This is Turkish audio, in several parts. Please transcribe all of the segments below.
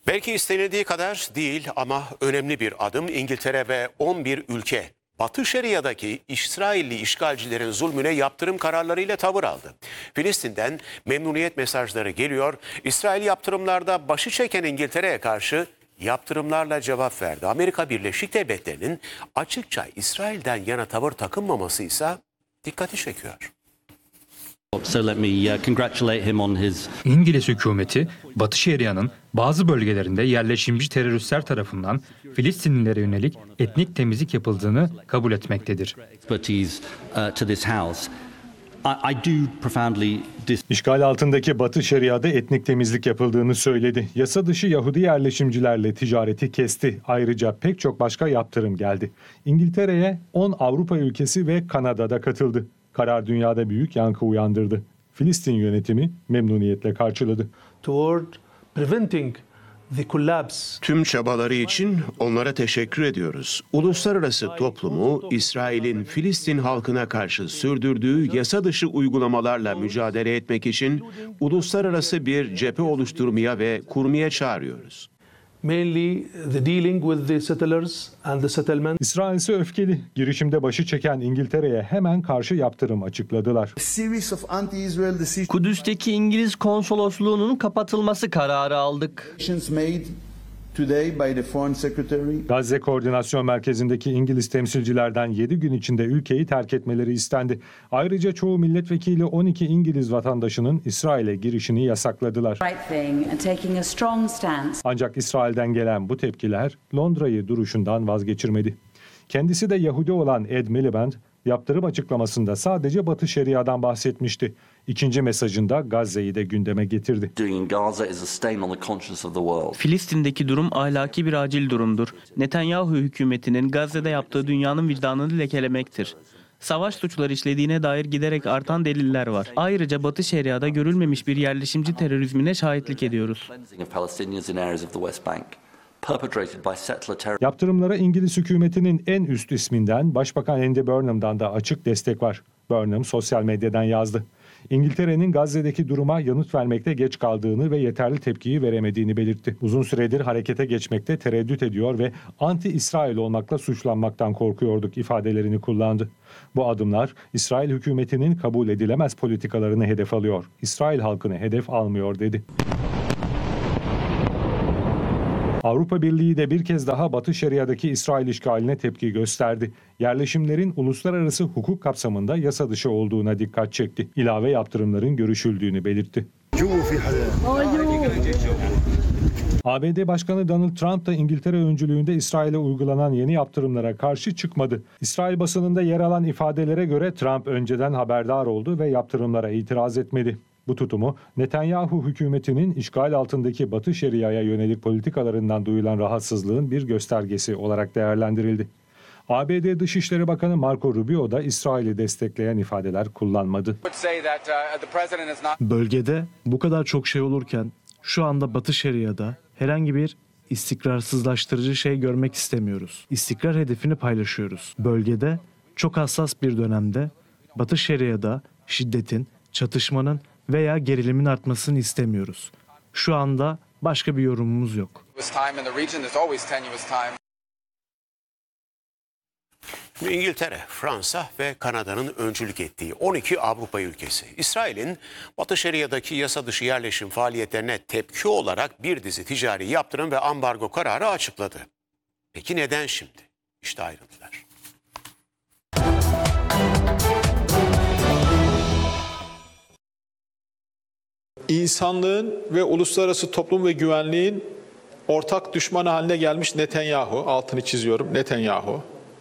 Belki istenildiği kadar değil ama önemli bir adım. İngiltere ve 11 ülke Batı Şeria'daki İsrailli işgalcilerin zulmüne yaptırım kararlarıyla tavır aldı. Filistin'den memnuniyet mesajları geliyor. İsrail yaptırımlarda başı çeken İngiltere'ye karşı yaptırımlarla cevap verdi. Amerika Birleşik Devletleri'nin açıkça İsrail'den yana tavır takınmaması ise dikkati çekiyor. So let me congratulate him on his... İngiliz hükümeti, Batı Şeria'nın bazı bölgelerinde yerleşimci teröristler tarafından Filistinlilere yönelik etnik temizlik yapıldığını kabul etmektedir. İşgal altındaki Batı Şeria'da etnik temizlik yapıldığını söyledi. Yasa dışı Yahudi yerleşimcilerle ticareti kesti. Ayrıca pek çok başka yaptırım geldi. İngiltere'ye 10 Avrupa ülkesi ve Kanada'da katıldı. Karar dünyada büyük yankı uyandırdı. Filistin yönetimi memnuniyetle karşıladı. Tüm çabaları için onlara teşekkür ediyoruz. Uluslararası toplumu İsrail'in Filistin halkına karşı sürdürdüğü yasa dışı uygulamalarla mücadele etmek için uluslararası bir cephe oluşturmaya ve kurmaya çağırıyoruz. İsrail ise öfkeli. Girişimde başı çeken İngiltere'ye hemen karşı yaptırım açıkladılar. Kudüs'teki İngiliz konsolosluğunun kapatılması kararı aldık. Gazze Koordinasyon Merkezi'ndeki İngiliz temsilcilerden 7 gün içinde ülkeyi terk etmeleri istendi. Ayrıca çoğu milletvekili 12 İngiliz vatandaşının İsrail'e girişini yasakladılar. Ancak İsrail'den gelen bu tepkiler Londra'yı duruşundan vazgeçirmedi. Kendisi de Yahudi olan Ed Miliband, yaptırım açıklamasında sadece Batı Şeria'dan bahsetmişti. İkinci mesajında Gazze'yi de gündeme getirdi. Filistin'deki durum ahlaki bir acil durumdur. Netanyahu hükümetinin Gazze'de yaptığı dünyanın vicdanını lekelemektir. Savaş suçları işlediğine dair giderek artan deliller var. Ayrıca Batı Şeria'da görülmemiş bir yerleşimci terörizmine şahitlik ediyoruz. Yaptırımlara İngiliz hükümetinin en üst isminden Başbakan Andy Burnham'dan da açık destek var. Burnham sosyal medyadan yazdı. İngiltere'nin Gazze'deki duruma yanıt vermekte geç kaldığını ve yeterli tepkiyi veremediğini belirtti. Uzun süredir harekete geçmekte tereddüt ediyor ve anti-İsrail olmakla suçlanmaktan korkuyorduk ifadelerini kullandı. Bu adımlar İsrail hükümetinin kabul edilemez politikalarını hedef alıyor. İsrail halkını hedef almıyor dedi. Avrupa Birliği de bir kez daha Batı Şeria'daki İsrail işgaline tepki gösterdi. Yerleşimlerin uluslararası hukuk kapsamında yasa dışı olduğuna dikkat çekti. İlave yaptırımların görüşüldüğünü belirtti. ABD Başkanı Donald Trump da İngiltere öncülüğünde İsrail'e uygulanan yeni yaptırımlara karşı çıkmadı. İsrail basınında yer alan ifadelere göre Trump önceden haberdar oldu ve yaptırımlara itiraz etmedi. Bu tutumu Netanyahu hükümetinin işgal altındaki Batı Şeria'ya yönelik politikalarından duyulan rahatsızlığın bir göstergesi olarak değerlendirildi. ABD Dışişleri Bakanı Marco Rubio da İsrail'i destekleyen ifadeler kullanmadı. Bölgede bu kadar çok şey olurken şu anda Batı Şeria'da herhangi bir istikrarsızlaştırıcı şey görmek istemiyoruz. İstikrar hedefini paylaşıyoruz. Bölgede çok hassas bir dönemde Batı Şeria'da şiddetin, çatışmanın veya gerilimin artmasını istemiyoruz. Şu anda başka bir yorumumuz yok. İngiltere, Fransa ve Kanada'nın öncülük ettiği 12 Avrupa ülkesi, İsrail'in Batı Şeria'daki yasa dışı yerleşim faaliyetlerine tepki olarak bir dizi ticari yaptırım ve ambargo kararı açıkladı. Peki neden şimdi? İşte ayrıntılar. İnsanlığın ve uluslararası toplum ve güvenliğin ortak düşmanı haline gelmiş Netanyahu, altını çiziyorum, Netanyahu,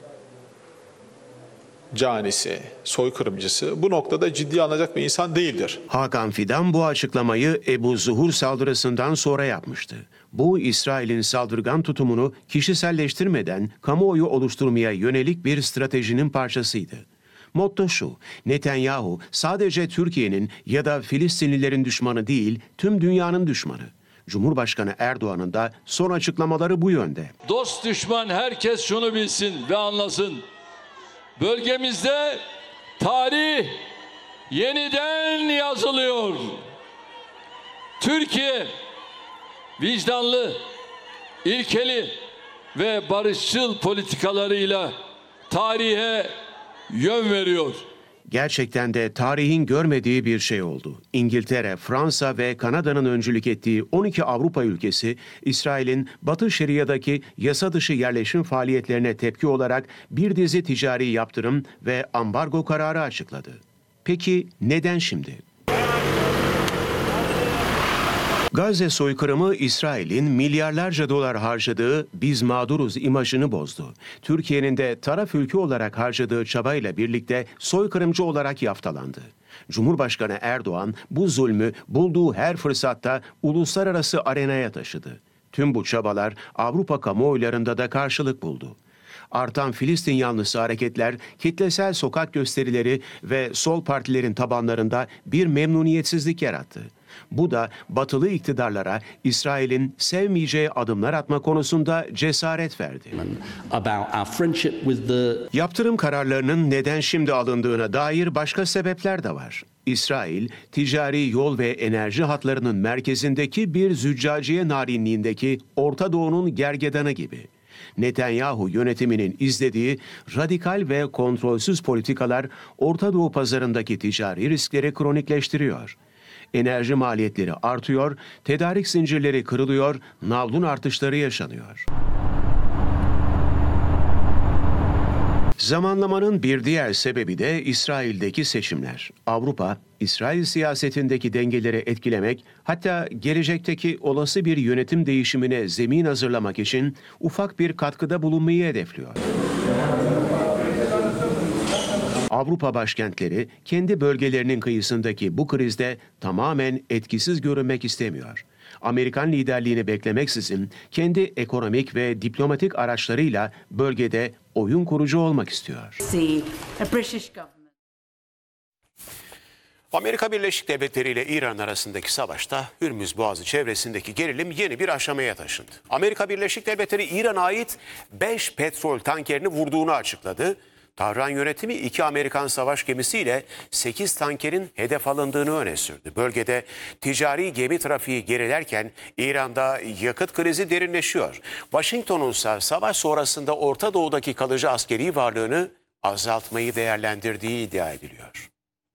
canisi, soykırımcısı bu noktada ciddiye alınacak bir insan değildir. Hakan Fidan bu açıklamayı Ebu Zuhur saldırısından sonra yapmıştı. Bu İsrail'in saldırgan tutumunu kişiselleştirmeden kamuoyu oluşturmaya yönelik bir stratejinin parçasıydı. Motto şu: Netanyahu sadece Türkiye'nin ya da Filistinlilerin düşmanı değil, tüm dünyanın düşmanı. Cumhurbaşkanı Erdoğan'ın da son açıklamaları bu yönde. Dost düşman herkes şunu bilsin ve anlasın. Bölgemizde tarih yeniden yazılıyor. Türkiye vicdanlı, ilkeli ve barışçıl politikalarıyla tarihe yön veriyor. Gerçekten de tarihin görmediği bir şey oldu. İngiltere, Fransa ve Kanada'nın öncülük ettiği 12 Avrupa ülkesi, İsrail'in Batı Şeria'daki yasa dışı yerleşim faaliyetlerine tepki olarak bir dizi ticari yaptırım ve ambargo kararı açıkladı. Peki neden şimdi? Gazze soykırımı İsrail'in milyarlarca dolar harcadığı "biz mağduruz" imajını bozdu. Türkiye'nin de taraf ülke olarak harcadığı çabayla birlikte soykırımcı olarak yaftalandı. Cumhurbaşkanı Erdoğan bu zulmü bulduğu her fırsatta uluslararası arenaya taşıdı. Tüm bu çabalar Avrupa kamuoylarında da karşılık buldu. Artan Filistin yanlısı hareketler, kitlesel sokak gösterileri ve sol partilerin tabanlarında bir memnuniyetsizlik yarattı. Bu da batılı iktidarlara İsrail'in sevmeyeceği adımlar atma konusunda cesaret verdi. Yaptırım kararlarının neden şimdi alındığına dair başka sebepler de var. İsrail, ticari yol ve enerji hatlarının merkezindeki bir züccaciye narinliğindeki Orta Doğu'nun gergedanı gibi. Netanyahu yönetiminin izlediği radikal ve kontrolsüz politikalar Orta Doğu pazarındaki ticari riskleri kronikleştiriyor. Enerji maliyetleri artıyor, tedarik zincirleri kırılıyor, navlun artışları yaşanıyor. Zamanlamanın bir diğer sebebi de İsrail'deki seçimler. Avrupa, İsrail siyasetindeki dengeleri etkilemek, hatta gelecekteki olası bir yönetim değişimine zemin hazırlamak için ufak bir katkıda bulunmayı hedefliyor. Avrupa başkentleri kendi bölgelerinin kıyısındaki bu krizde tamamen etkisiz görünmek istemiyor. Amerikan liderliğini beklemeksizin kendi ekonomik ve diplomatik araçlarıyla bölgede oyun kurucu olmak istiyor. Amerika Birleşik Devletleri ile İran arasındaki savaşta Hürmüz Boğazı çevresindeki gerilim yeni bir aşamaya taşındı. Amerika Birleşik Devletleri İran'a ait 5 petrol tankerini vurduğunu açıkladı. Tahran yönetimi 2 Amerikan savaş gemisiyle 8 tankerin hedef alındığını öne sürdü. Bölgede ticari gemi trafiği gerilerken İran'da yakıt krizi derinleşiyor. Washington'un ise savaş sonrasında Orta Doğu'daki kalıcı askeri varlığını azaltmayı değerlendirdiği iddia ediliyor.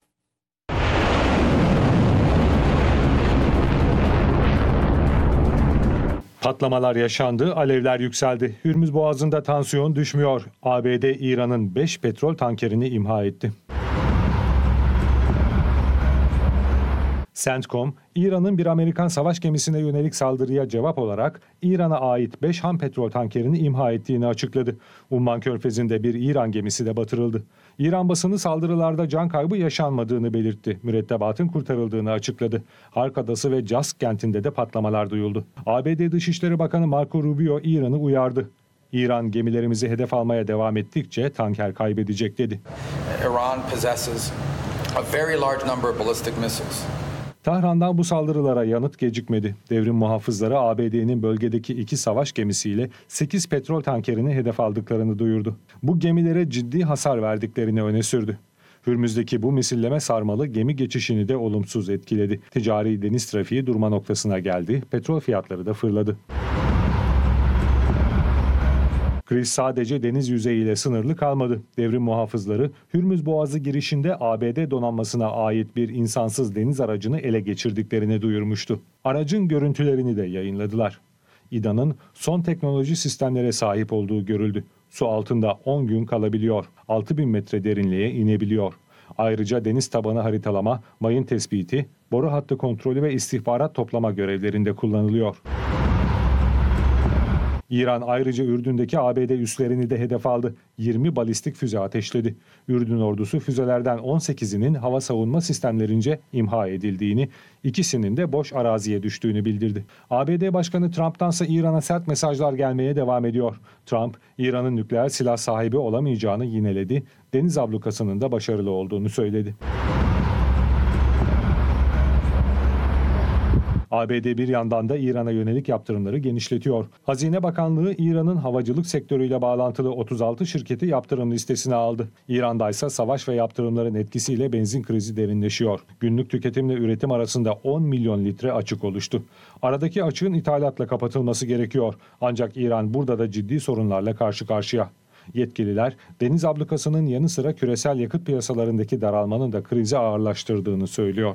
Patlamalar yaşandı, alevler yükseldi. Hürmüz Boğazı'nda tansiyon düşmüyor. ABD, İran'ın 5 petrol tankerini imha etti. CENTCOM, İran'ın bir Amerikan savaş gemisine yönelik saldırıya cevap olarak İran'a ait 5 ham petrol tankerini imha ettiğini açıkladı. Umman Körfezi'nde bir İran gemisi de batırıldı. İran basını saldırılarda can kaybı yaşanmadığını belirtti. Mürettebatın kurtarıldığını açıkladı. Hark Adası ve Jask kentinde de patlamalar duyuldu. ABD Dışişleri Bakanı Marco Rubio İran'ı uyardı. İran gemilerimizi hedef almaya devam ettikçe tanker kaybedecek dedi. Iran possesses a very large number of ballistic missiles. Tahran'dan bu saldırılara yanıt gecikmedi. Devrim muhafızları ABD'nin bölgedeki 2 savaş gemisiyle 8 petrol tankerini hedef aldıklarını duyurdu. Bu gemilere ciddi hasar verdiklerini öne sürdü. Hürmüz'deki bu misilleme sarmalı gemi geçişini de olumsuz etkiledi. Ticari deniz trafiği durma noktasına geldi, petrol fiyatları da fırladı. Kriz sadece deniz yüzeyiyle sınırlı kalmadı. Devrim muhafızları Hürmüz Boğazı girişinde ABD donanmasına ait bir insansız deniz aracını ele geçirdiklerini duyurmuştu. Aracın görüntülerini de yayınladılar. İDA'nın son teknoloji sistemlere sahip olduğu görüldü. Su altında 10 gün kalabiliyor. 6000 metre derinliğe inebiliyor. Ayrıca deniz tabanı haritalama, mayın tespiti, boru hattı kontrolü ve istihbarat toplama görevlerinde kullanılıyor. İran ayrıca Ürdün'deki ABD üslerini de hedef aldı. 20 balistik füze ateşledi. Ürdün ordusu füzelerden 18'inin hava savunma sistemlerince imha edildiğini, ikisinin de boş araziye düştüğünü bildirdi. ABD Başkanı Trump'tansa İran'a sert mesajlar gelmeye devam ediyor. Trump, İran'ın nükleer silah sahibi olamayacağını yineledi, deniz ablukasının da başarılı olduğunu söyledi. ABD bir yandan da İran'a yönelik yaptırımları genişletiyor. Hazine Bakanlığı İran'ın havacılık sektörüyle bağlantılı 36 şirketi yaptırım listesine aldı. İran'da ise savaş ve yaptırımların etkisiyle benzin krizi derinleşiyor. Günlük tüketimle üretim arasında 10 milyon litre açık oluştu. Aradaki açığın ithalatla kapatılması gerekiyor. Ancak İran burada da ciddi sorunlarla karşı karşıya. Yetkililer deniz ablukasının yanı sıra küresel yakıt piyasalarındaki daralmanın da krizi ağırlaştırdığını söylüyor.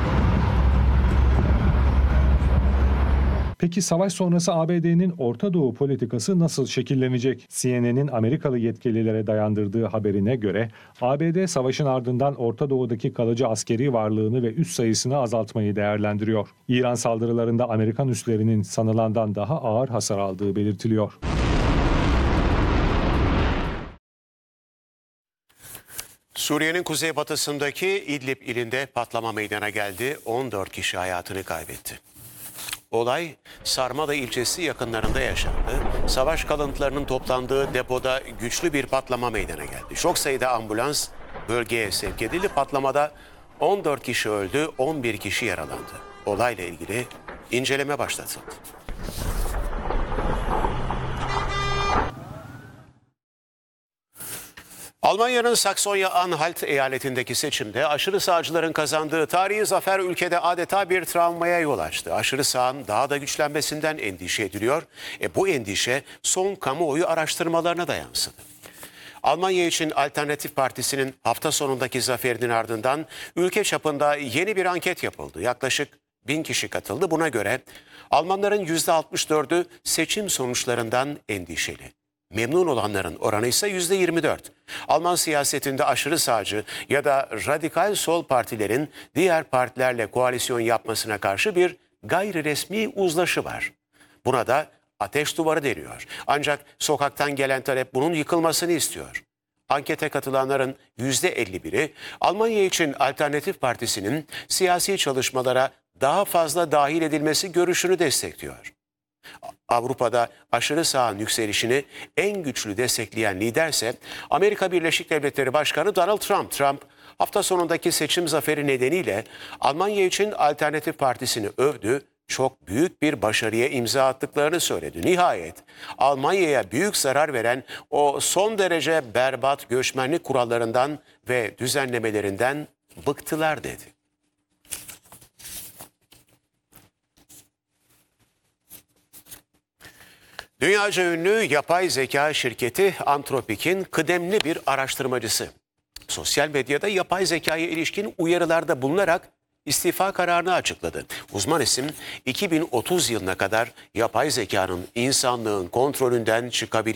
Peki savaş sonrası ABD'nin Orta Doğu politikası nasıl şekillenecek? CNN'in Amerikalı yetkililere dayandırdığı haberine göre ABD savaşın ardından Orta Doğu'daki kalıcı askeri varlığını ve üs sayısını azaltmayı değerlendiriyor. İran saldırılarında Amerikan üslerinin sanılandan daha ağır hasar aldığı belirtiliyor. Suriye'nin kuzeybatısındaki İdlib ilinde patlama meydana geldi. 14 kişi hayatını kaybetti. Olay Sarmada ilçesi yakınlarında yaşandı. Savaş kalıntılarının toplandığı depoda güçlü bir patlama meydana geldi. Çok sayıda ambulans bölgeye sevk edildi. Patlamada 14 kişi öldü, 11 kişi yaralandı. Olayla ilgili inceleme başlatıldı. Almanya'nın Saksonya-Anhalt eyaletindeki seçimde aşırı sağcıların kazandığı tarihi zafer ülkede adeta bir travmaya yol açtı. Aşırı sağın daha da güçlenmesinden endişe ediliyor. Bu endişe son kamuoyu araştırmalarına da yansıdı. Almanya için Alternatif Partisi'nin hafta sonundaki zaferinin ardından ülke çapında yeni bir anket yapıldı. Yaklaşık 1000 kişi katıldı. Buna göre Almanların %64'ü seçim sonuçlarından endişeli. Memnun olanların oranı ise %24. Alman siyasetinde aşırı sağcı ya da radikal sol partilerin diğer partilerle koalisyon yapmasına karşı bir gayri resmi uzlaşı var. Buna da ateş duvarı deniyor. Ancak sokaktan gelen talep bunun yıkılmasını istiyor. Ankete katılanların %51'i Almanya için Alternatif Partisi'nin siyasi çalışmalara daha fazla dahil edilmesi görüşünü destekliyor. Avrupa'da aşırı sağın yükselişini en güçlü destekleyen liderse Amerika Birleşik Devletleri Başkanı Donald Trump. Trump hafta sonundaki seçim zaferi nedeniyle Almanya için Alternatif Partisi'ni övdü, çok büyük bir başarıya imza attıklarını söyledi. Nihayet Almanya'ya büyük zarar veren o son derece berbat göçmenlik kurallarından ve düzenlemelerinden bıktılar dedi. Dünyaca ünlü yapay zeka şirketi Anthropic'in kıdemli bir araştırmacısı. Sosyal medyada yapay zekaya ilişkin uyarılarda bulunarak istifa kararını açıkladı. Uzman isim 2030 yılına kadar yapay zekanın insanlığın kontrolünden çıkabileceğini